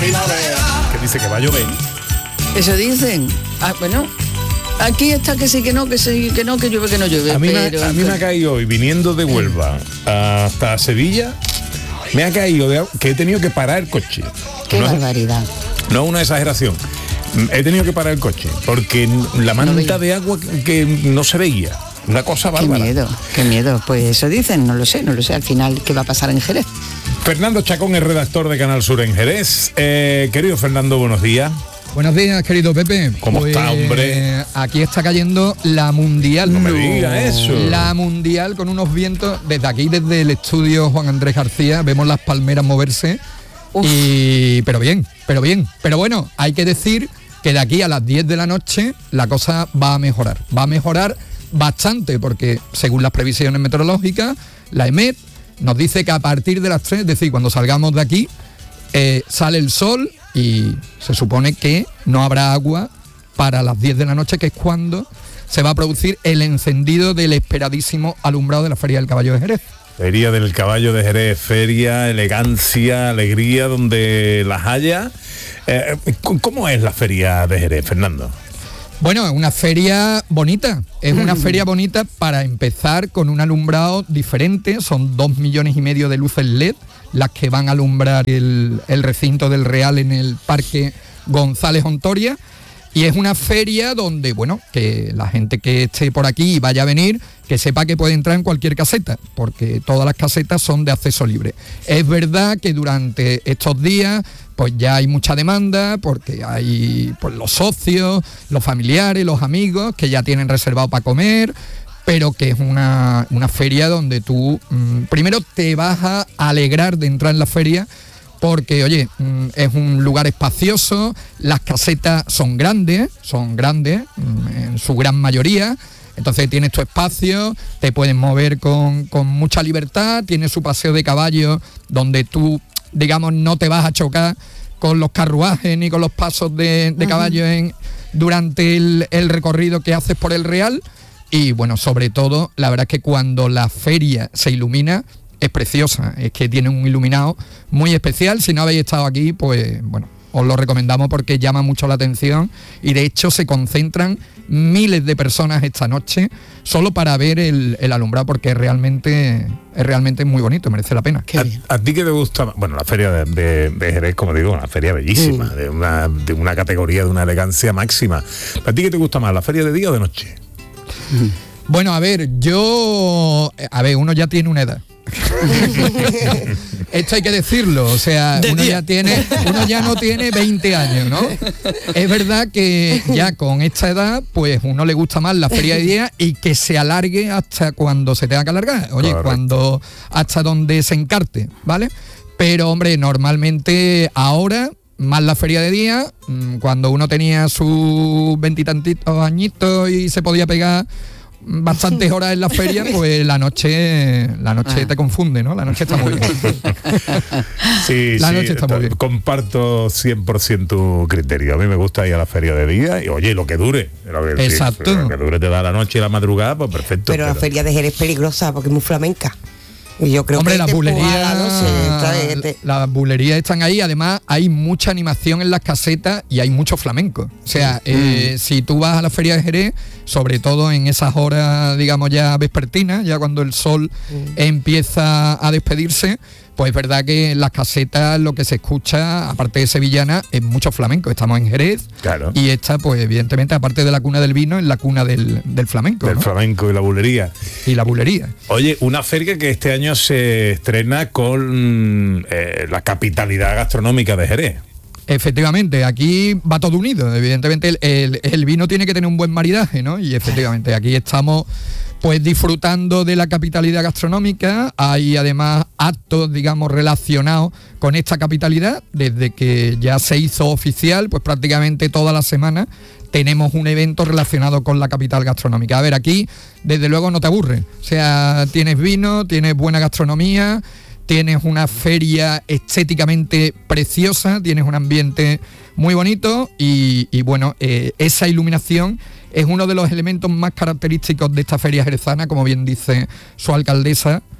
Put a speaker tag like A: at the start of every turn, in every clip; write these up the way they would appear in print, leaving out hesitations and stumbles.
A: primavera.
B: Que dice que va a llover.
C: Eso dicen. Bueno, aquí está que sí, que no, que sí, que no, que llueve, que no llueve.
B: A mí me ha caído hoy, viniendo de Huelva hasta Sevilla, me ha caído que he tenido que parar el coche.
C: Qué barbaridad.
B: No es una exageración. He tenido que parar el coche porque la manta de agua que no se veía. Una cosa bárbara.
C: Qué miedo. Pues eso dicen, no lo sé. Al final, ¿qué va a pasar en Jerez?
B: Fernando Chacón es redactor de Canal Sur en Jerez. Querido Fernando, buenos días.
D: Buenos días, querido Pepe.
B: ¿Cómo está, hombre?
D: Aquí está cayendo la Mundial.
B: No me diga eso.
D: La Mundial con unos vientos. Desde aquí, desde el estudio Juan Andrés García, vemos las palmeras moverse. Pero bien. Pero bueno, hay que decir que de aquí a las 10 de la noche la cosa va a mejorar. Va a mejorar bastante, porque según las previsiones meteorológicas, la EMET nos dice que a partir de las 3, es decir, cuando salgamos de aquí, sale el sol y se supone que no habrá agua para las 10 de la noche, que es cuando se va a producir el encendido del esperadísimo alumbrado de la Feria del Caballo de Jerez.
B: Feria del Caballo de Jerez, feria, elegancia, alegría, donde las haya. ¿Cómo es la Feria de Jerez, Fernando?
D: Bueno, es una feria bonita, feria bonita para empezar con un alumbrado diferente. Son 2,5 millones de luces LED las que van a alumbrar el recinto del Real en el Parque González Ontoria. Y es una feria donde, bueno, que la gente que esté por aquí y vaya a venir, que sepa que puede entrar en cualquier caseta, porque todas las casetas son de acceso libre. Es verdad que durante estos días pues ya hay mucha demanda, porque hay pues los socios, los familiares, los amigos que ya tienen reservado para comer, pero que es una feria donde tú primero te vas a alegrar de entrar en la feria, porque, oye, es un lugar espacioso, las casetas son grandes en su gran mayoría, entonces tienes tu espacio, te puedes mover con mucha libertad, tienes su paseo de caballo donde tú, digamos, no te vas a chocar con los carruajes ni con los pasos de caballo durante el recorrido que haces por el Real. Y bueno, sobre todo, la verdad es que cuando la feria se ilumina, es preciosa, es que tiene un iluminado muy especial. Si no habéis estado aquí, pues bueno, os lo recomendamos porque llama mucho la atención y de hecho se concentran miles de personas esta noche solo para ver el alumbrado, porque es realmente muy bonito, merece la pena.
B: ¿A ti qué te gusta? Bueno, la feria de Jerez, como digo, una feria bellísima, de una categoría, de una elegancia máxima. ¿A ti qué te gusta más, la feria de día o de noche?
D: Bueno, uno ya tiene una edad. Esto hay que decirlo, o sea, uno ya no tiene 20 años, ¿no? Es verdad que ya con esta edad, pues uno le gusta más la feria de día y que se alargue hasta cuando se tenga que alargar, oye, hasta donde se encarte, ¿vale? Pero hombre, normalmente ahora más la feria de día, cuando uno tenía sus 20 y tantitos añitos y se podía pegar bastantes horas en la feria, pues la noche te confunde, ¿no? La noche está muy bien.
B: Sí, la noche está muy bien. Comparto 100% tu criterio. A mí me gusta ir a la feria de día y, oye, lo que dure.
D: Exacto.
B: Lo que dure te da la noche y la madrugada, pues perfecto.
E: Pero la feria de Jerez es peligrosa porque es muy flamenca. Y yo creo
D: que
E: las
D: bulerías están ahí. Además hay mucha animación en las casetas y hay mucho flamenco. O sea, si tú vas a la feria de Jerez, sobre todo en esas horas, digamos, ya vespertinas, ya cuando el sol empieza a despedirse, pues es verdad que en las casetas lo que se escucha, aparte de sevillana, es mucho flamenco. Estamos en Jerez,
B: claro.
D: Y esta, pues evidentemente, aparte de la cuna del vino, es la cuna del flamenco.
B: Del flamenco y la bulería. Oye, una feria que este año se estrena con la capitalidad gastronómica de Jerez.
D: Efectivamente, aquí va todo unido. Evidentemente el vino tiene que tener un buen maridaje, ¿no? Y efectivamente aquí estamos pues disfrutando de la capitalidad gastronómica. Hay además actos, digamos, relacionados con esta capitalidad. Desde que ya se hizo oficial, pues prácticamente toda la semana tenemos un evento relacionado con la capital gastronómica. A ver, aquí desde luego no te aburre. O sea, tienes vino, tienes buena gastronomía, tienes una feria estéticamente preciosa, tienes un ambiente muy bonito y bueno, esa iluminación es uno de los elementos más característicos de esta feria jerezana, como bien dice su alcaldesa,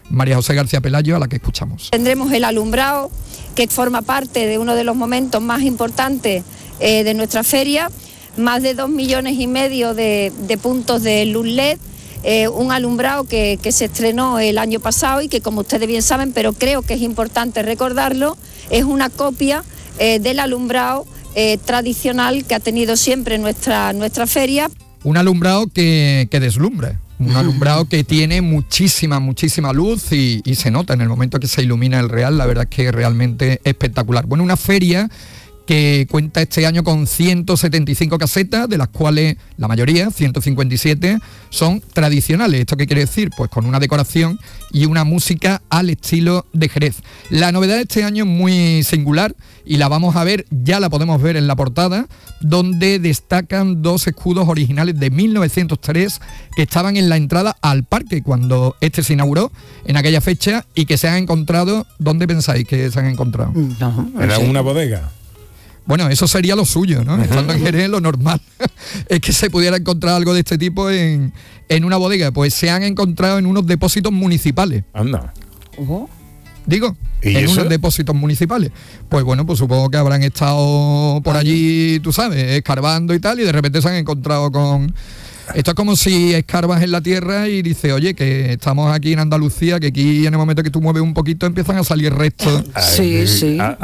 D: María José García Pelayo, a la que escuchamos.
A: Tendremos el alumbrado, que forma parte de uno de los momentos más importantes de nuestra feria, más de 2,5 millones de puntos de luz LED, un alumbrado que se estrenó el año pasado y que, como ustedes bien saben, pero creo que es importante recordarlo, es una copia del alumbrado tradicional que ha tenido siempre nuestra feria.
D: Un alumbrado que deslumbra, un alumbrado que tiene muchísima luz y se nota en el momento que se ilumina el Real, la verdad es que es realmente espectacular. Bueno, una feria que cuenta este año con 175 casetas, de las cuales la mayoría, 157, son tradicionales. ¿Esto qué quiere decir? Pues con una decoración y una música al estilo de Jerez. La novedad de este año es muy singular y la vamos a ver, ya la podemos ver en la portada, donde destacan 2 escudos originales de 1903 que estaban en la entrada al parque cuando este se inauguró en aquella fecha y que se han encontrado. ¿Dónde pensáis que se han encontrado?
C: No,
B: Era una bodega.
D: Bueno, eso sería lo suyo, ¿no? Estando en Jerez, lo normal es que se pudiera encontrar algo de este tipo en una bodega. Pues se han encontrado en unos depósitos municipales.
B: Anda.
D: Digo,
B: ¿Y
D: en
B: eso?
D: unos depósitos municipales. Pues bueno, pues supongo que habrán estado por allí, tú sabes, escarbando y tal, y de repente se han encontrado con... Esto es como si escarbas en la tierra y dices, oye, que estamos aquí en Andalucía, que aquí en el momento que tú mueves un poquito empiezan a salir restos.
C: Sí, sí.